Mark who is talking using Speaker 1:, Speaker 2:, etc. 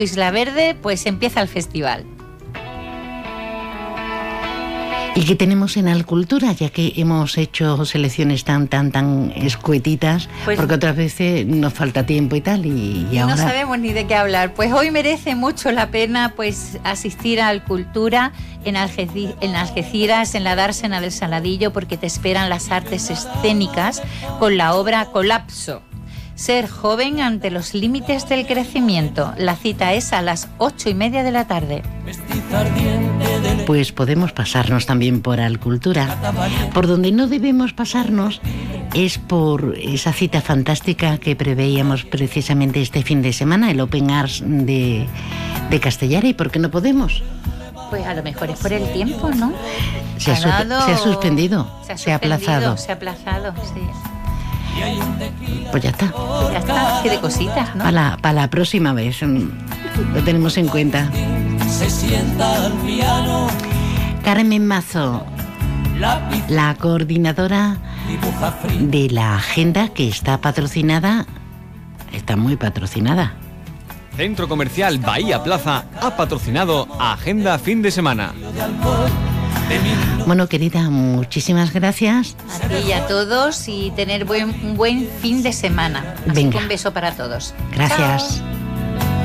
Speaker 1: Isla Verde, pues empieza el festival.
Speaker 2: ¿Y qué tenemos en Alcultura? Ya que hemos hecho selecciones tan escuetitas,
Speaker 1: pues,
Speaker 2: porque otras veces nos falta tiempo y tal, y ahora...
Speaker 1: No sabemos ni de qué hablar. Pues hoy merece mucho la pena pues asistir a Alcultura en Algeciras, en la Dársena del Saladillo, porque te esperan las artes escénicas con la obra Colapso. Ser joven ante los límites del crecimiento. La cita es a las 8:30 de la tarde.
Speaker 2: Pues podemos pasarnos también por Alcultura. Por donde no debemos pasarnos es por esa cita fantástica que preveíamos precisamente este fin de semana, el Open Arts de Castellar. ¿Y por qué no podemos?
Speaker 1: Pues a lo mejor es por el tiempo, ¿no?
Speaker 2: Se ha suspendido, se ha aplazado.
Speaker 1: Se ha aplazado, sí.
Speaker 2: Pues ya está.
Speaker 1: Ya está, así de cositas, ¿no?
Speaker 2: Para la próxima vez, lo tenemos en cuenta. Carmen Mazo, la coordinadora de la agenda que está muy patrocinada.
Speaker 3: Centro Comercial Bahía Plaza ha patrocinado Agenda Fin de Semana.
Speaker 2: Bueno, querida, muchísimas gracias.
Speaker 1: A ti y a todos, y tener un buen fin de semana. Así
Speaker 2: Venga.
Speaker 1: que un beso para todos.
Speaker 2: Gracias.
Speaker 1: Chao.